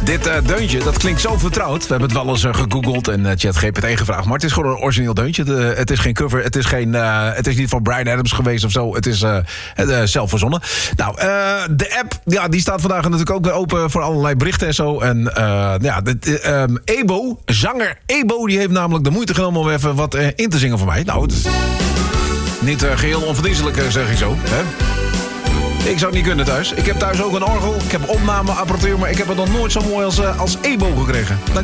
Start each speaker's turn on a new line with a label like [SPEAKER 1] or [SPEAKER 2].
[SPEAKER 1] Dit deuntje, dat klinkt zo vertrouwd. We hebben het wel eens gegoogeld en ChatGPT gevraagd. Maar het is gewoon een origineel deuntje. Het is geen cover, het is niet van Bryan Adams geweest of zo. Het is zelf verzonnen. Nou, de app, ja, die staat vandaag natuurlijk ook weer open voor allerlei berichten en zo. En Ebo, zanger Ebo, die heeft namelijk de moeite genomen om even wat in te zingen voor mij. Nou, het is niet geheel onverdienstelijk, zeg ik zo. Hè? Ik zou het niet kunnen thuis. Ik heb thuis ook een orgel. Ik heb opnameapparatuur, maar ik heb het nog nooit zo mooi als Ebo gekregen.